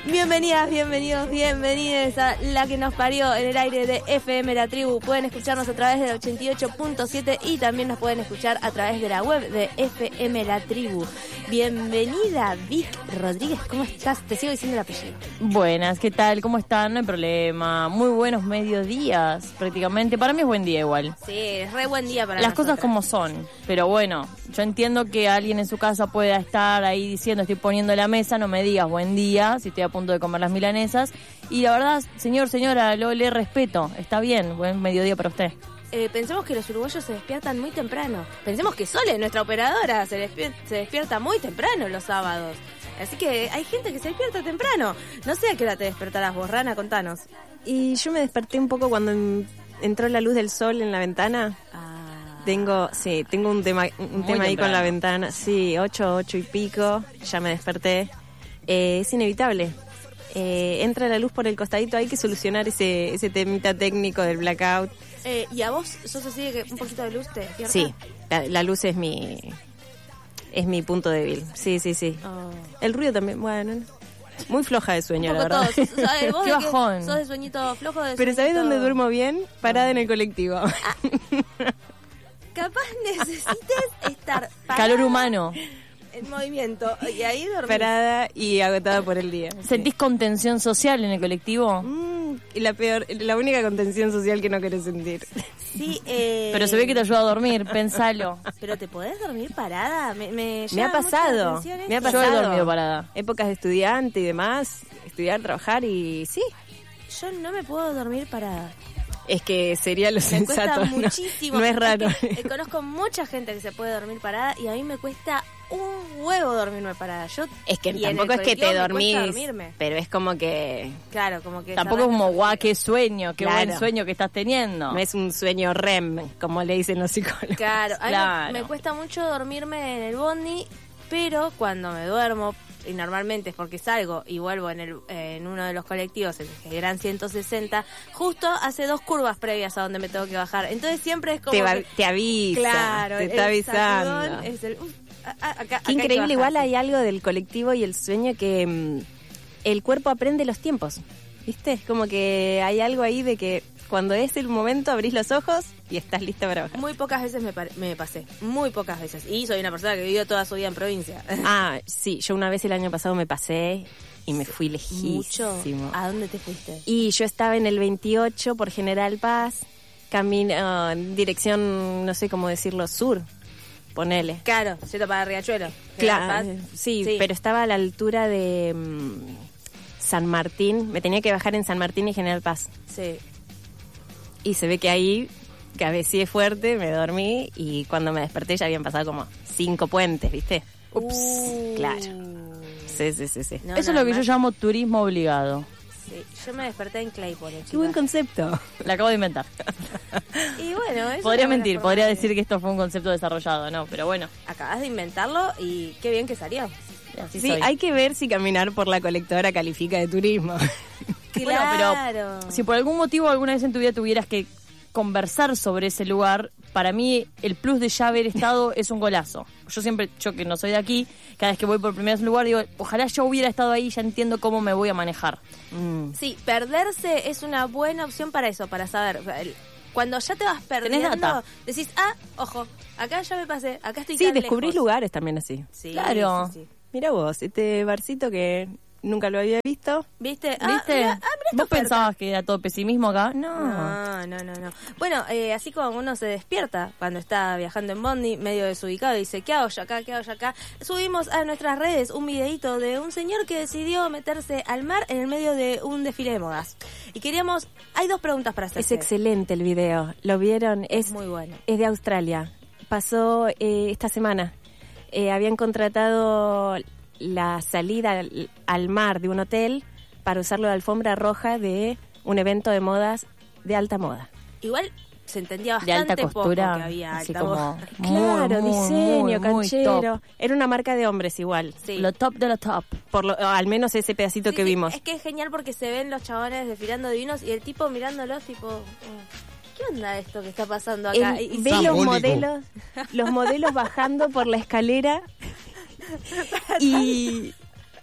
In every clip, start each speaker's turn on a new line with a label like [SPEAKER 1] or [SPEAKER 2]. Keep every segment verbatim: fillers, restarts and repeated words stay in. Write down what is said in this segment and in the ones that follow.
[SPEAKER 1] Bienvenidas, bienvenidos, bienvenides a La que nos parió en el aire de F M La Tribu. Pueden escucharnos a través del ochenta y ocho punto siete y también nos pueden escuchar a través de la web de F M La Tribu. Bienvenida, Vic Rodríguez, ¿cómo estás? Te sigo diciendo el apellido.
[SPEAKER 2] Buenas, ¿qué tal? ¿Cómo están? No hay problema. Muy buenos mediodías, prácticamente. Para mí es buen día igual.
[SPEAKER 1] Sí, es re buen día para
[SPEAKER 2] Las
[SPEAKER 1] nosotras.
[SPEAKER 2] cosas como son. Pero bueno, yo entiendo que alguien en su casa pueda estar ahí diciendo estoy poniendo la mesa, no me digas buen día, si estoy a punto de comer las milanesas. Y la verdad, señor, señora, lo le respeto. Está bien, buen mediodía para usted.
[SPEAKER 1] Eh, pensemos que los uruguayos se despiertan muy temprano. Pensemos que Sole, nuestra operadora, se, despier- se despierta muy temprano los sábados. Así que hay gente que se despierta temprano. No sé a qué hora te despertarás vos, Rana, contanos.
[SPEAKER 3] Y yo me desperté un poco cuando en- entró la luz del sol en la ventana.
[SPEAKER 1] Ah.
[SPEAKER 3] Tengo, sí, tengo un tema, un
[SPEAKER 2] Muy
[SPEAKER 3] tema ahí con
[SPEAKER 2] temprano.
[SPEAKER 3] la ventana. Sí, ocho, ocho y pico, ya me desperté. Eh, es inevitable. Eh, entra la luz por el costadito, hay que solucionar ese, ese temita técnico del blackout.
[SPEAKER 1] Eh, ¿Y a vos sos así de que un poquito de luz te despierta?
[SPEAKER 3] Sí, la, la luz es mi, es mi punto débil. Sí, sí, sí.
[SPEAKER 1] Oh.
[SPEAKER 3] El ruido también, bueno, muy floja de sueño,
[SPEAKER 1] Un
[SPEAKER 3] la
[SPEAKER 1] poco
[SPEAKER 3] verdad.
[SPEAKER 1] todos. ¿Sabes? ¿Vos
[SPEAKER 2] Qué
[SPEAKER 1] de qué?
[SPEAKER 2] bajón.
[SPEAKER 1] ¿Sos de sueñito flojo? De
[SPEAKER 3] Pero ¿sabés
[SPEAKER 1] sueñito-
[SPEAKER 3] dónde duermo bien? Parada en el colectivo.
[SPEAKER 1] Capaz necesites estar parada
[SPEAKER 2] Calor humano.
[SPEAKER 1] en movimiento y ahí dormís.
[SPEAKER 3] Parada y agotada por el día.
[SPEAKER 2] ¿Sentís contención social en el colectivo?
[SPEAKER 3] Mm, y la peor, la única contención social que no querés sentir.
[SPEAKER 1] Sí, eh...
[SPEAKER 2] Pero se ve que te ayuda a dormir, pensalo.
[SPEAKER 1] ¿Pero te podés dormir parada? Me, me,
[SPEAKER 3] Me
[SPEAKER 1] llama
[SPEAKER 3] ha
[SPEAKER 1] mucho la
[SPEAKER 3] pasado,
[SPEAKER 1] atención
[SPEAKER 3] me ha
[SPEAKER 1] esto.
[SPEAKER 2] Yo he
[SPEAKER 3] pasado.
[SPEAKER 2] dormido parada.
[SPEAKER 3] Épocas de estudiante y demás, estudiar, trabajar y sí.
[SPEAKER 1] Yo no me puedo dormir parada.
[SPEAKER 3] Es que sería lo
[SPEAKER 1] Me
[SPEAKER 3] sensato.
[SPEAKER 1] cuesta
[SPEAKER 3] ¿no?
[SPEAKER 1] muchísimo.
[SPEAKER 3] No es raro.
[SPEAKER 1] que, eh, conozco mucha gente que se puede dormir parada y a mí me cuesta un huevo dormirme parada. Yo
[SPEAKER 3] Es que
[SPEAKER 1] y en
[SPEAKER 3] tampoco
[SPEAKER 1] el
[SPEAKER 3] es que te
[SPEAKER 1] colectivo me
[SPEAKER 3] dormís,
[SPEAKER 1] cuesta dormirme.
[SPEAKER 3] pero es como que
[SPEAKER 1] Claro, como que...
[SPEAKER 2] Tampoco es
[SPEAKER 1] se
[SPEAKER 2] como,
[SPEAKER 1] arranca
[SPEAKER 2] guau,
[SPEAKER 1] el
[SPEAKER 2] qué sueño, qué
[SPEAKER 3] Claro.
[SPEAKER 2] buen sueño que estás teniendo.
[SPEAKER 3] no es un sueño R E M, como le dicen los psicólogos.
[SPEAKER 1] Claro, a mí
[SPEAKER 2] Claro.
[SPEAKER 1] me cuesta mucho dormirme en el bondi, pero cuando me duermo, y normalmente es porque salgo y vuelvo en el en uno de los colectivos, el Gran ciento sesenta, justo hace dos curvas previas a donde me tengo que bajar. Entonces siempre es como
[SPEAKER 3] Te, va-
[SPEAKER 1] que-
[SPEAKER 3] te avisa,
[SPEAKER 1] claro,
[SPEAKER 3] te
[SPEAKER 1] el
[SPEAKER 3] está avisando.
[SPEAKER 1] sacudón es el, uf, a- a- acá- acá hay
[SPEAKER 3] Qué
[SPEAKER 1] que
[SPEAKER 3] increíble, igual
[SPEAKER 1] bajarse.
[SPEAKER 3] hay algo del colectivo y el sueño que mm, el cuerpo aprende los tiempos, ¿viste? Es como que hay algo ahí de que cuando es el momento abrís los ojos y estás lista para bajar.
[SPEAKER 1] Muy pocas veces me, pare- me pasé, muy pocas veces. Y soy una persona que vivió toda su vida en provincia.
[SPEAKER 3] Ah, sí, yo una vez el año pasado me pasé y me fui
[SPEAKER 1] Mucho.
[SPEAKER 3] lejísimo.
[SPEAKER 1] ¿A dónde te fuiste?
[SPEAKER 3] Y yo estaba en el veintiocho por General Paz, camino en dirección, no sé cómo decirlo, sur, ponele.
[SPEAKER 1] Claro, yendo para Riachuelo.
[SPEAKER 3] Claro,
[SPEAKER 1] General Paz.
[SPEAKER 3] sí,
[SPEAKER 1] Sí.
[SPEAKER 3] pero estaba a la altura de mm, San Martín. Me tenía que bajar en San Martín y General Paz.
[SPEAKER 1] Sí.
[SPEAKER 3] Y se ve que ahí cabeceé fuerte, me dormí y cuando me desperté ya habían pasado como cinco puentes, ¿viste? Ups,
[SPEAKER 1] Uh.
[SPEAKER 3] claro. Sí, sí, sí, sí.
[SPEAKER 1] No,
[SPEAKER 2] Eso es
[SPEAKER 1] nada
[SPEAKER 2] lo que yo
[SPEAKER 1] más.
[SPEAKER 2] llamo turismo obligado.
[SPEAKER 1] Sí, yo me desperté en Claypole,
[SPEAKER 3] Qué buen
[SPEAKER 1] chicas.
[SPEAKER 3] concepto.
[SPEAKER 2] La acabo de inventar.
[SPEAKER 1] Y bueno, es
[SPEAKER 2] Podría
[SPEAKER 1] una buena
[SPEAKER 2] mentir,
[SPEAKER 1] forma
[SPEAKER 2] podría
[SPEAKER 1] de-
[SPEAKER 2] decir que esto fue un concepto desarrollado, no, pero bueno,
[SPEAKER 1] Acabas de inventarlo y qué bien que salió.
[SPEAKER 2] así
[SPEAKER 3] Sí,
[SPEAKER 2] soy.
[SPEAKER 3] hay que ver si caminar por la colectora califica de turismo.
[SPEAKER 2] Bueno, pero
[SPEAKER 1] Claro.
[SPEAKER 2] si por algún motivo alguna vez en tu vida tuvieras que conversar sobre ese lugar, para mí el plus de ya haber estado es un golazo. Yo siempre, yo que no soy de aquí, cada vez que voy por primera vez a un lugar, digo, ojalá yo hubiera estado ahí, ya entiendo cómo me voy a manejar.
[SPEAKER 3] Mm.
[SPEAKER 1] Sí, perderse es una buena opción para eso, para saber. O sea, el- Cuando ya te vas perdiendo,
[SPEAKER 2] data.
[SPEAKER 1] decís, ah, ojo, acá ya me pasé, acá estoy
[SPEAKER 3] Sí,
[SPEAKER 1] tan
[SPEAKER 3] descubrís
[SPEAKER 1] lejos.
[SPEAKER 3] lugares también así.
[SPEAKER 1] Sí,
[SPEAKER 2] Claro.
[SPEAKER 1] sí, sí.
[SPEAKER 3] Mira vos, este barcito que nunca lo había visto.
[SPEAKER 1] ¿Viste? Ah,
[SPEAKER 2] ¿Viste?
[SPEAKER 1] mira, ah, mira esta
[SPEAKER 2] ¿Vos
[SPEAKER 1] oferta.
[SPEAKER 2] pensabas que era todo pesimismo acá? No.
[SPEAKER 1] No, no, no, no. Bueno, eh, así como uno se despierta cuando está viajando en bondi, medio desubicado, y dice, ¿qué hago yo acá? ¿Qué hago yo acá? Subimos a nuestras redes un videito de un señor que decidió meterse al mar en el medio de un desfile de modas. Y queríamos, hay dos preguntas para hacer.
[SPEAKER 3] Es excelente el video. ¿Lo vieron?
[SPEAKER 1] Es
[SPEAKER 3] Es,
[SPEAKER 1] muy bueno.
[SPEAKER 3] es de Australia. Pasó eh, esta semana. Eh, habían contratado la salida al, al mar de un hotel para usarlo de alfombra roja de un evento de modas de alta moda.
[SPEAKER 1] Igual se entendía
[SPEAKER 2] De
[SPEAKER 1] bastante
[SPEAKER 2] alta costura,
[SPEAKER 1] poco que había
[SPEAKER 2] así
[SPEAKER 1] alta
[SPEAKER 2] como
[SPEAKER 1] moda.
[SPEAKER 3] Claro,
[SPEAKER 2] muy, muy,
[SPEAKER 3] diseño,
[SPEAKER 2] muy, muy
[SPEAKER 3] canchero.
[SPEAKER 2] top.
[SPEAKER 3] Era una marca de hombres igual.
[SPEAKER 1] Sí.
[SPEAKER 2] Lo top de lo top.
[SPEAKER 3] Por lo, o al menos ese pedacito
[SPEAKER 1] Sí,
[SPEAKER 3] que
[SPEAKER 1] sí,
[SPEAKER 3] vimos.
[SPEAKER 1] Es que es genial porque se ven los chabones desfilando divinos y el tipo mirándolos tipo, oh, ¿qué onda esto que está pasando acá?
[SPEAKER 3] El-
[SPEAKER 1] Y- y
[SPEAKER 3] ve
[SPEAKER 1] sí,
[SPEAKER 3] los
[SPEAKER 4] Diabólico.
[SPEAKER 3] modelos, los modelos bajando por la escalera y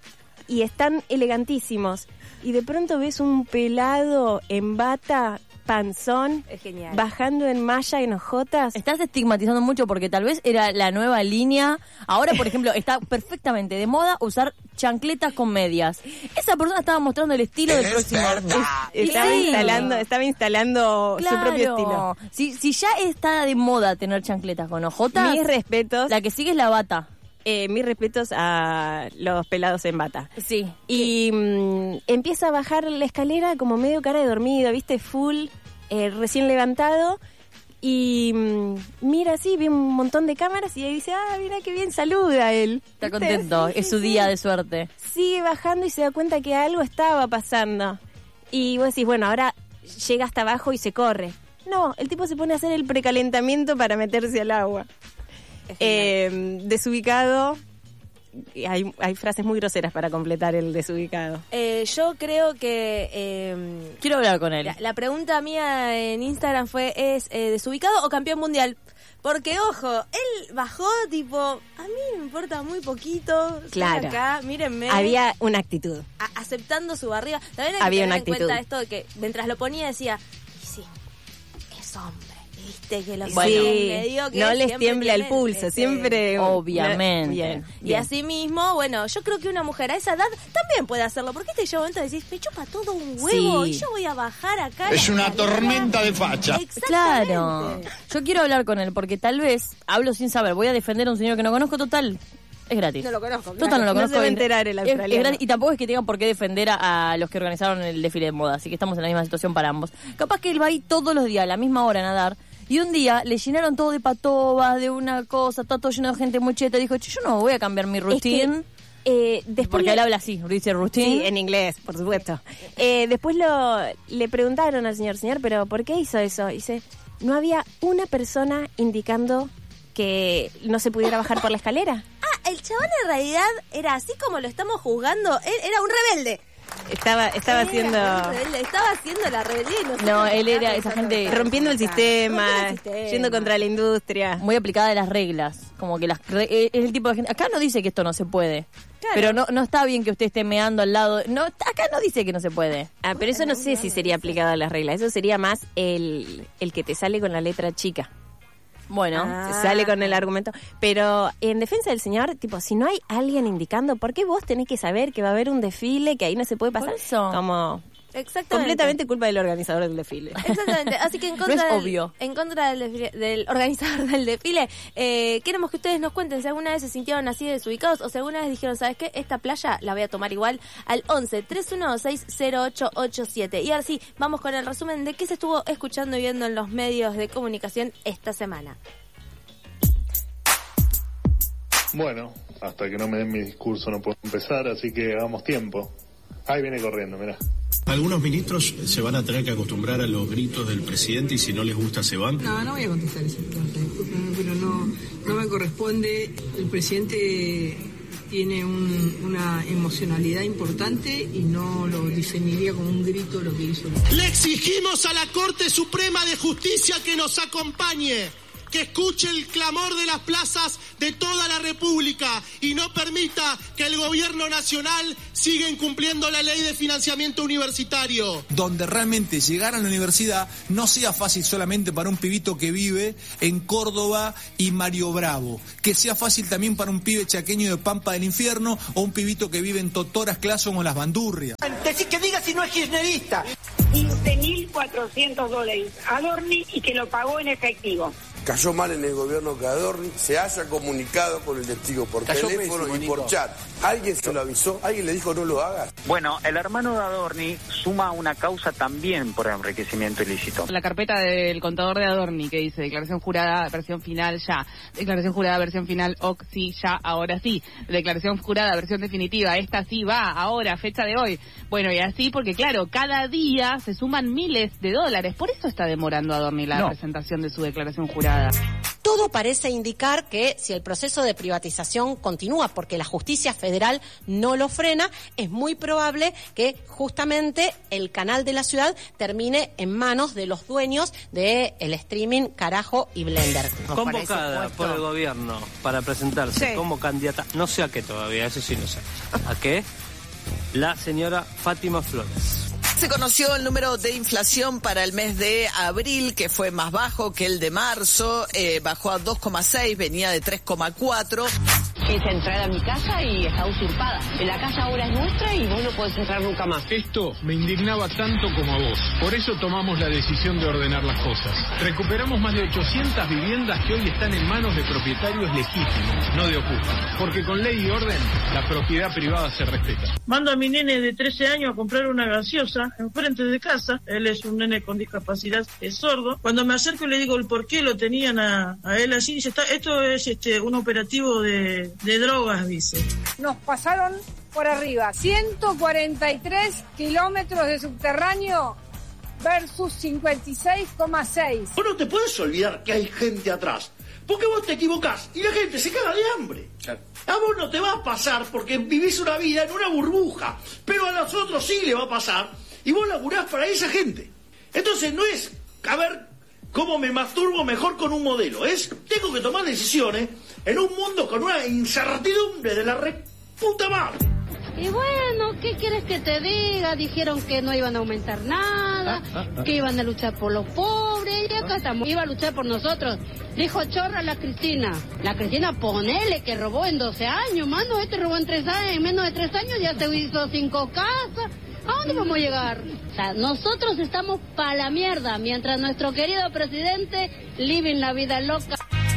[SPEAKER 3] y están elegantísimos. Y de pronto ves un pelado en bata, panzón,
[SPEAKER 1] Es genial.
[SPEAKER 3] bajando en malla en ojotas.
[SPEAKER 2] Estás estigmatizando mucho porque tal vez era la nueva línea. Ahora, por ejemplo, está perfectamente de moda usar chancletas con medias. Esa persona estaba mostrando el estilo del próximo.
[SPEAKER 3] Es- estaba,
[SPEAKER 2] Sí.
[SPEAKER 3] instalando, estaba instalando su propio estilo.
[SPEAKER 2] Si, si ya está de moda tener chancletas con ojotas,
[SPEAKER 3] Mis respetos,
[SPEAKER 2] la que sigue es la bata.
[SPEAKER 3] eh, mis respetos a los pelados en bata.
[SPEAKER 2] Sí.
[SPEAKER 3] Y mm, empieza a bajar la escalera como medio cara de dormido, ¿viste? Full, eh, recién levantado. Y mm, mira así, ve un montón de cámaras y ahí dice, ah, mira qué bien, saluda a él.
[SPEAKER 2] Está
[SPEAKER 3] ¿Viste?
[SPEAKER 2] contento,
[SPEAKER 3] Sí,
[SPEAKER 2] es
[SPEAKER 3] sí,
[SPEAKER 2] su
[SPEAKER 3] sí.
[SPEAKER 2] día de suerte.
[SPEAKER 3] Sigue bajando y se da cuenta que algo estaba pasando. Y vos decís, bueno, ahora llega hasta abajo y se corre. No, el tipo se pone a hacer el precalentamiento para meterse al agua.
[SPEAKER 1] Es genial.
[SPEAKER 3] Eh, desubicado. Y Hay, hay frases muy groseras para completar el desubicado.
[SPEAKER 1] Eh, yo creo que eh,
[SPEAKER 2] Quiero hablar con él.
[SPEAKER 1] la, la pregunta mía en Instagram fue, ¿es eh, desubicado o campeón mundial? Porque, ojo, él bajó tipo, a mí me importa muy poquito. Estoy
[SPEAKER 3] Claro.
[SPEAKER 1] acá, mírenme.
[SPEAKER 3] Había una actitud.
[SPEAKER 1] a- aceptando su barriga. También hay que
[SPEAKER 3] Había
[SPEAKER 1] tener
[SPEAKER 3] una
[SPEAKER 1] en cuenta
[SPEAKER 3] actitud.
[SPEAKER 1] esto de que mientras lo ponía decía, y sí, es hombre. Viste que lo
[SPEAKER 3] Sí,
[SPEAKER 1] me digo que
[SPEAKER 3] no les
[SPEAKER 1] siempre
[SPEAKER 3] tiembla el
[SPEAKER 1] tiene
[SPEAKER 3] pulso,
[SPEAKER 1] ese-
[SPEAKER 3] siempre...
[SPEAKER 2] Obviamente.
[SPEAKER 3] Bien,
[SPEAKER 1] Y
[SPEAKER 3] bien.
[SPEAKER 1] así mismo, bueno, yo creo que una mujer a esa edad también puede hacerlo. Porque te llega un momento de decir, me chupa todo un huevo
[SPEAKER 3] Sí.
[SPEAKER 1] y yo voy a bajar acá.
[SPEAKER 4] Es
[SPEAKER 1] la
[SPEAKER 4] una
[SPEAKER 1] escalera".
[SPEAKER 4] tormenta de facha.
[SPEAKER 1] Exactamente.
[SPEAKER 2] Claro. Yo quiero hablar con él porque tal vez, hablo sin saber, voy a defender a un señor que no conozco, total. Es gratis.
[SPEAKER 1] No lo conozco,
[SPEAKER 2] Total,
[SPEAKER 1] claro.
[SPEAKER 2] no lo
[SPEAKER 3] No
[SPEAKER 2] conozco.
[SPEAKER 3] se va a
[SPEAKER 2] Es-
[SPEAKER 3] enterar el
[SPEAKER 2] es- es
[SPEAKER 3] australiano.
[SPEAKER 2] gratis. Y tampoco es que tengan por qué defender a, a los que organizaron el desfile de moda. Así que estamos en la misma situación para ambos. Capaz que él va ahí todos los días, a la misma hora a nadar. Y un día le llenaron todo de patobas, de una cosa, está todo lleno de gente muy cheta. Dijo, "Che, yo no voy a cambiar mi
[SPEAKER 3] Es que,
[SPEAKER 2] routine.
[SPEAKER 3] eh, después
[SPEAKER 2] Porque
[SPEAKER 3] le-
[SPEAKER 2] él habla así, dice routine.
[SPEAKER 3] Sí, en inglés, por supuesto. Eh, después lo le preguntaron al señor, señor, pero ¿por qué hizo eso? Y dice, no había una persona indicando que no se pudiera bajar por la escalera.
[SPEAKER 1] Ah, el chabón en realidad era así como lo estamos juzgando. Él era un rebelde.
[SPEAKER 3] Estaba estaba
[SPEAKER 1] Era
[SPEAKER 3] haciendo...
[SPEAKER 1] un rebelde, Estaba haciendo la rebeldía. Y nosotros
[SPEAKER 2] No, él era
[SPEAKER 1] estábamos
[SPEAKER 2] esa
[SPEAKER 1] pensando
[SPEAKER 2] gente-
[SPEAKER 1] que-
[SPEAKER 3] Rompiendo el sistema,
[SPEAKER 1] Rompiendo el sistema.
[SPEAKER 3] yendo contra la industria.
[SPEAKER 2] Muy aplicada de las reglas. Como que las re- eh, es el tipo de gente. Acá no dice que esto no se puede.
[SPEAKER 1] Claro.
[SPEAKER 2] Pero no, no está bien que usted esté meando al lado. No, acá no dice que no se puede.
[SPEAKER 3] Ah, pero eso no sé si sería aplicado a las reglas. Eso sería más el, el que te sale con la letra chica.
[SPEAKER 2] Bueno,
[SPEAKER 1] Ah.
[SPEAKER 3] Se sale con el argumento. Pero en defensa del señor, tipo, si no hay alguien indicando, ¿por qué vos tenés que saber que va a haber un desfile, que ahí no se puede pasar?
[SPEAKER 2] Por eso.
[SPEAKER 3] Como
[SPEAKER 1] Exactamente.
[SPEAKER 3] completamente culpa del organizador del desfile.
[SPEAKER 1] Exactamente, así que en
[SPEAKER 2] No
[SPEAKER 1] contra,
[SPEAKER 2] es
[SPEAKER 1] del,
[SPEAKER 2] obvio.
[SPEAKER 1] en contra del, desfile- del organizador del desfile, eh, queremos que ustedes nos cuenten si alguna vez se sintieron así desubicados o si alguna vez dijeron, ¿sabes qué? Esta playa la voy a tomar igual al once, tres uno dos seis, cero ocho ocho siete. Y ahora sí, vamos con el resumen de qué se estuvo escuchando y viendo en los medios de comunicación esta semana.
[SPEAKER 5] Bueno, hasta que no me den mi discurso no puedo empezar, así que hagamos tiempo. Ahí viene corriendo, mirá.
[SPEAKER 6] Algunos ministros se van a tener que acostumbrar a los gritos del presidente y si no les gusta se van.
[SPEAKER 7] No, no voy a contestar esa pregunta, discúlpeme, pero no, no me corresponde. El presidente tiene un- una emocionalidad importante y no lo definiría como un grito lo que hizo.
[SPEAKER 8] Le exigimos a la Corte Suprema de Justicia que nos acompañe, que escuche el clamor de las plazas de toda la República y no permita que el gobierno nacional siga incumpliendo la ley de financiamiento universitario.
[SPEAKER 9] Donde realmente llegar a la universidad no sea fácil solamente para un pibito que vive en Córdoba y Mario Bravo, que sea fácil también para un pibe chaqueño de Pampa del Infierno o un pibito que vive en Totoras, Clason o Las Bandurrias.
[SPEAKER 8] Decir que diga si no es kirchnerista.
[SPEAKER 10] quince mil cuatrocientos dólares a Dorni y que lo pagó en efectivo.
[SPEAKER 11] Cayó mal en el gobierno que Adorni se haya comunicado con el testigo por
[SPEAKER 12] Cayó
[SPEAKER 11] teléfono
[SPEAKER 12] pésimo,
[SPEAKER 11] y por
[SPEAKER 12] Nico.
[SPEAKER 11] chat. ¿Alguien se lo avisó? ¿Alguien le dijo no lo hagas?
[SPEAKER 12] Bueno, el hermano de Adorni suma una causa también por enriquecimiento ilícito.
[SPEAKER 13] La carpeta del contador de Adorni que dice declaración jurada, versión final ya, declaración jurada, versión final, ok, sí, ya, ahora sí, declaración jurada, versión definitiva, esta sí va, ahora, fecha de hoy. Bueno, y así porque claro, cada día se suman miles de dólares, por eso está demorando Adorni la
[SPEAKER 12] No.
[SPEAKER 13] presentación de su declaración jurada.
[SPEAKER 14] Todo parece indicar que si el proceso de privatización continúa porque la justicia federal no lo frena, es muy probable que justamente el canal de la ciudad termine en manos de los dueños del streaming Carajo y Blender.
[SPEAKER 15] Convocada por el gobierno para presentarse
[SPEAKER 14] Sí.
[SPEAKER 15] como candidata, no sé a qué todavía, eso sí no sé. ¿A qué?
[SPEAKER 4] la señora Fátima Flores.
[SPEAKER 15] Se conoció el número de inflación para el mes de abril, que fue más bajo que el de marzo, eh, bajó a dos coma seis, venía de tres coma cuatro.
[SPEAKER 16] Es entrar a mi casa y está usurpada. La casa ahora es nuestra y vos no podés entrar nunca más.
[SPEAKER 17] Esto me indignaba tanto como a vos. Por eso tomamos la decisión de ordenar las cosas. Recuperamos más de ochocientas viviendas que hoy están en manos de propietarios legítimos, no de ocupas. Porque con ley y orden, la propiedad privada se respeta.
[SPEAKER 18] Mando a mi nene de trece años a comprar una gaseosa enfrente de casa. Él es un nene con discapacidad, es sordo. Cuando me acerco y le digo el por qué lo tenían a, a él así, dice, esto es este un operativo de, de drogas, dice.
[SPEAKER 19] Nos pasaron por arriba ciento cuarenta y tres kilómetros de subterráneo versus cincuenta y seis coma seis.
[SPEAKER 20] Vos no te puedes olvidar que hay gente atrás, porque vos te equivocás y la gente se caga de hambre. Claro. A vos no te va a pasar porque vivís una vida en una burbuja, pero a nosotros sí le va a pasar y vos laburás para esa gente. Entonces no es, a ver, cómo me masturbo mejor con un modelo, es, tengo que tomar decisiones en un mundo con una incertidumbre de la re puta madre.
[SPEAKER 21] Y bueno, ¿qué quieres que te diga? Dijeron que no iban a aumentar nada, ah, ah, ah. que iban a luchar por los pobres, y acá estamos. Iba a luchar por nosotros. Dijo chorra la Cristina. La Cristina, ponele que robó en doce años, mano. Este robó en tres años, en menos de tres años ya se hizo cinco casas. ¿A dónde vamos a llegar? O sea, nosotros estamos pa' la mierda, mientras nuestro querido presidente living la vida loca.